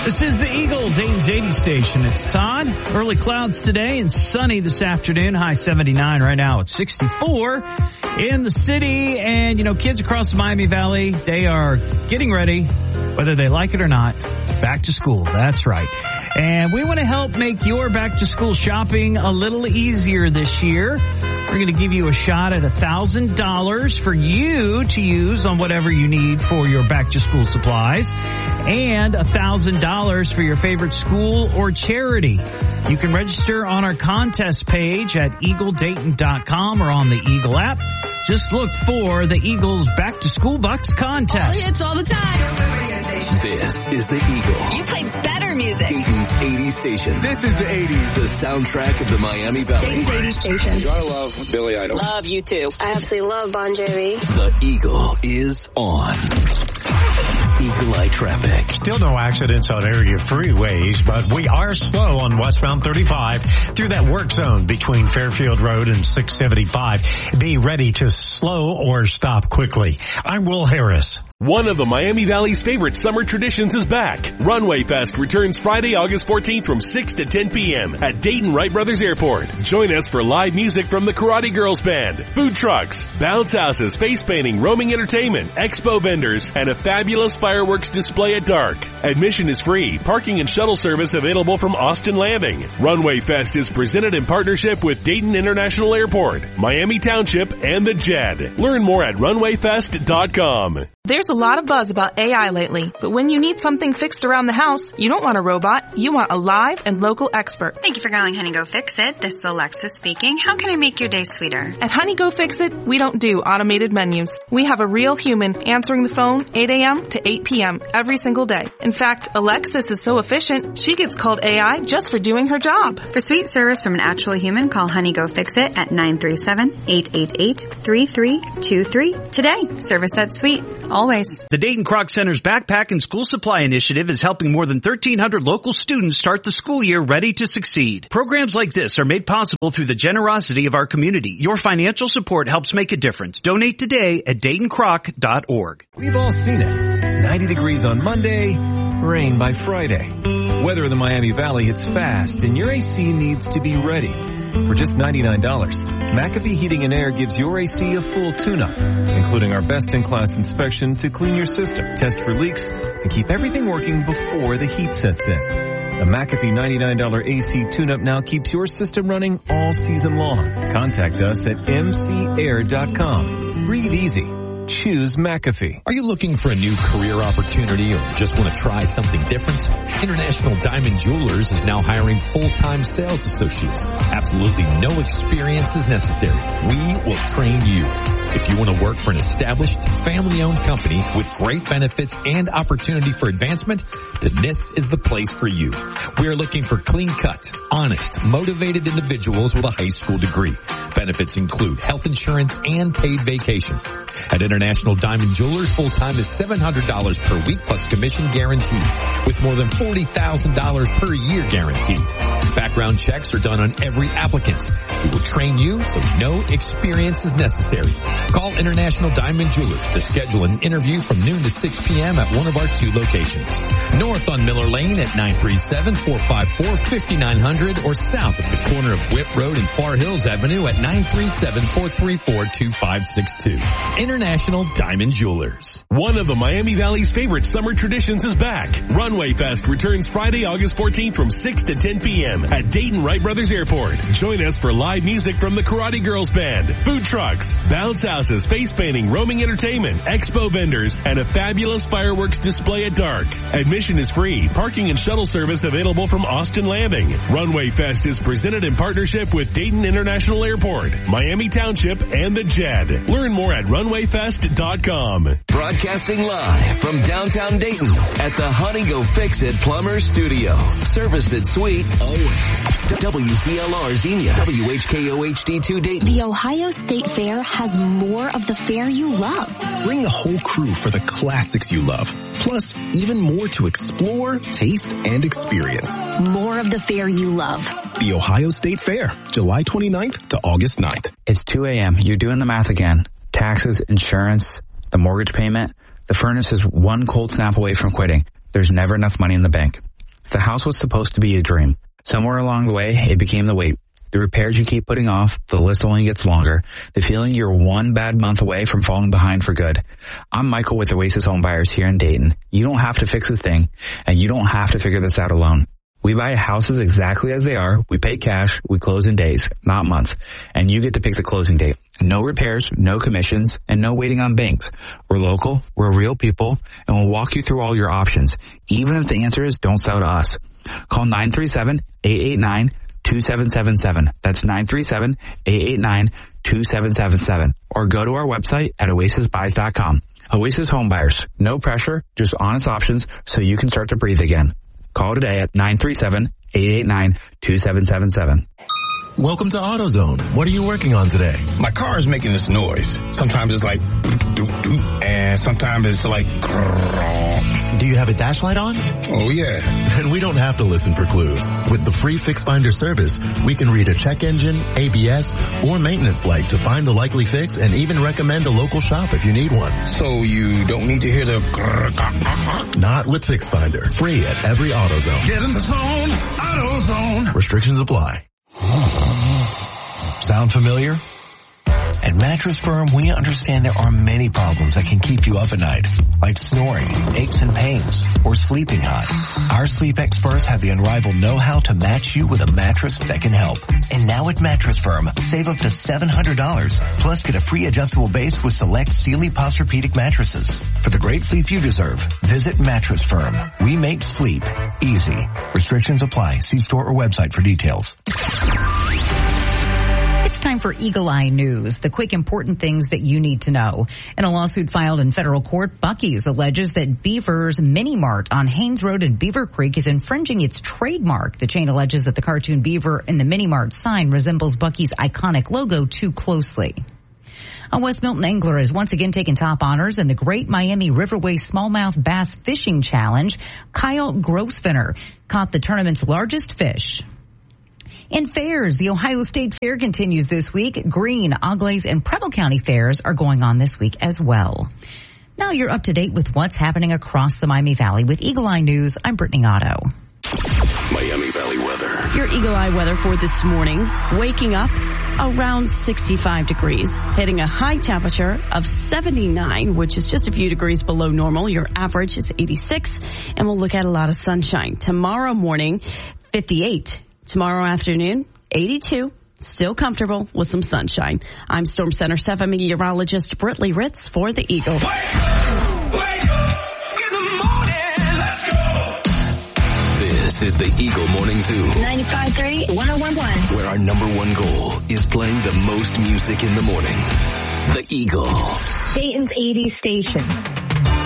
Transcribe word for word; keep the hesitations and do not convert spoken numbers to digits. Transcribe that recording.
This is the Eagle, Dayton's eighty station. It's Todd. Early clouds today and sunny this afternoon. High seventy-nine right now. It's sixty-four in the city. And, you know, kids across the Miami Valley, they are getting ready, whether they like it or not, back to school. That's right. And we want to help make your back-to-school shopping a little easier this year. We're going to give you a shot at one thousand dollars for you to use on whatever you need for your back-to-school supplies, and one thousand dollars for your favorite school or charity. You can register on our contest page at eagle dayton dot com or on the Eagle app. Just look for the Eagles Back-to-School Bucks contest. All hits all the time. This is the Eagle. You play better music. Dayton's eighty station. This is the eighties. The soundtrack of the Miami Valley. Dayton's eighty station. You gotta love Billy Idol. Love you too. I absolutely love Bon Jovi. The Eagle is on. Eagle Eye traffic. Still no accidents on area freeways, but we are slow on westbound thirty-five through that work zone between Fairfield Road and six seventy-five. Be ready to slow or stop quickly. I'm Will Harris. One of the Miami Valley's favorite summer traditions is back. Runway Fest returns Friday, August fourteenth from six to ten p.m. at Dayton Wright Brothers Airport. Join us for live music from the Karate Girls Band, food trucks, bounce houses, face painting, roaming entertainment, expo vendors, and a fabulous fireworks display at dark. Admission is free. Parking and shuttle service available from Austin Landing. Runway Fest is presented in partnership with Dayton International Airport, Miami Township, and the J E D. Learn more at runway fest dot com. There's a lot of buzz about A I lately, but when you need something fixed around the house, you don't want a robot, you want a live and local expert. Thank you for calling Honey Go Fix It. This is Alexis speaking. How can I make your day sweeter? At Honey Go Fix It, we don't do automated menus. We have a real human answering the phone eight a.m. to eight p.m. every single day. In fact, Alexis is so efficient, she gets called A I just for doing her job. For sweet service from an actual human, call Honey Go Fix It at nine three seven, eight eight eight, three three two three today. Service that's sweet. Always. The Dayton Kroc Center's Backpack and School Supply Initiative is helping more than thirteen hundred local students start the school year ready to succeed. Programs like this are made possible through the generosity of our community. Your financial support helps make a difference. Donate today at dayton croc dot org. We've all seen it. ninety degrees on Monday, rain by Friday. Weather in the Miami Valley hits fast and your A C needs to be ready. For just ninety-nine dollars, McAfee Heating and Air gives your A C a full tune-up, including our best-in-class inspection to clean your system, test for leaks, and keep everything working before the heat sets in. A McAfee ninety-nine dollars A C tune-up now keeps your system running all season long. Contact us at m c air dot com. Breathe easy. Choose McAfee. Are you looking for a new career opportunity or just want to try something different? International Diamond Jewelers is now hiring full-time sales associates. Absolutely no experience is necessary. We will train you. If you want to work for an established, family-owned company with great benefits and opportunity for advancement, then this is the place for you. We are looking for clean-cut, honest, motivated individuals with a high school degree. Benefits include health insurance and paid vacation. At International Diamond Jewelers, full-time is seven hundred dollars per week plus commission guaranteed, with more than forty thousand dollars per year guaranteed. Background checks are done on every applicant. We will train you so no experience is necessary. Call International Diamond Jewelers to schedule an interview from noon to six p.m. at one of our two locations. North on Miller Lane at nine three seven, four five four, five nine zero zero or south at the corner of Whip Road and Far Hills Avenue at nine three seven, four three four, two five six two. International Diamond Jewelers. One of the Miami Valley's favorite summer traditions is back. Runway Fest returns Friday, August fourteenth from six to ten p.m. at Dayton Wright Brothers Airport. Join us for live music from the Karate Girls Band, food trucks, bounce houses, face painting, roaming entertainment, expo vendors, and a fabulous fireworks display at dark. Admission is free. Parking and shuttle service available from Austin Landing. Runway Fest is presented in partnership with Dayton International Airport, Miami Township, and the J E D. Learn more at runway fest dot com. Broadcasting live from downtown Dayton at the Honey Go Fix It Plumber Studio. Service that's sweet always. W C L R Xenia, W H K O H D two Dayton. The Ohio State Fair has more of the fair you love. Bring the whole crew for the classics you love. Plus, even more to explore, taste, and experience. More of the fair you love. The Ohio State Fair, July twenty-ninth to August ninth. It's two a.m. You're doing the math again. Taxes, insurance, the mortgage payment. The furnace is one cold snap away from quitting. There's never enough money in the bank. The house was supposed to be a dream. Somewhere along the way, it became the wait. The repairs you keep putting off, the list only gets longer. The feeling you're one bad month away from falling behind for good. I'm Michael with Oasis Home Buyers here in Dayton. You don't have to fix a thing, and you don't have to figure this out alone. We buy houses exactly as they are. We pay cash. We close in days, not months. And you get to pick the closing date. No repairs, no commissions, and no waiting on banks. We're local, we're real people, and we'll walk you through all your options. Even if the answer is don't sell to us. Call nine three seven, eight eight nine, two seven seven seven. That's nine three seven, eight eight nine, two seven seven seven. Or go to our website at oasis buys dot com. Oasis Home Buyers. No pressure, just honest options so you can start to breathe again. Call today at nine three seven, eight eight nine, two seven seven seven. Welcome to AutoZone. What are you working on today? My car is making this noise. Sometimes it's like, doop, doop, and sometimes it's like, do you have a dash light on? Oh, yeah. Then we don't have to listen for clues. With the free Fix Finder service, we can read a check engine, A B S, or maintenance light to find the likely fix and even recommend a local shop if you need one. So you don't need to hear the... Not with Fix Finder. Free at every AutoZone. Get in the zone, AutoZone. Restrictions apply. Sound familiar? At Mattress Firm, we understand there are many problems that can keep you up at night, like snoring, aches and pains, or sleeping hot. Our sleep experts have the unrivaled know-how to match you with a mattress that can help. And now at Mattress Firm, save up to seven hundred dollars, plus get a free adjustable base with select Sealy Posturepedic mattresses. For the great sleep you deserve, visit Mattress Firm. We make sleep easy. Restrictions apply. See store or website for details. It's time for Eagle Eye News, the quick important things that you need to know. In a lawsuit filed in federal court, Buc-ee's alleges that Beaver's Mini Mart on Haynes Road in Beaver Creek is infringing its trademark. The chain alleges that the cartoon beaver in the Mini Mart sign resembles Buc-ee's iconic logo too closely. A West Milton angler has once again taken top honors in the Great Miami Riverway Smallmouth Bass Fishing Challenge. Kyle Grosvenor caught the tournament's largest fish. In fairs, the Ohio State Fair continues this week. Greene, Auglaize, and Preble County fairs are going on this week as well. Now you're up to date with what's happening across the Miami Valley. With Eagle Eye News, I'm Brittany Otto. Miami Valley weather. Your Eagle Eye weather for this morning. Waking up around sixty-five degrees, hitting a high temperature of seventy-nine, which is just a few degrees below normal. Your average is eighty-six, and we'll look at a lot of sunshine. Tomorrow morning, fifty-eight. Tomorrow afternoon, eighty-two. Still comfortable with some sunshine. I'm Storm Center seven meteorologist Britley Ritz for the Eagle. Wake up, wake up, in the morning, let's go. This is the Eagle Morning Zoo. ninety-five point three, one oh one point one. Where our number one goal is playing the most music in the morning. The Eagle. Dayton's eighties station.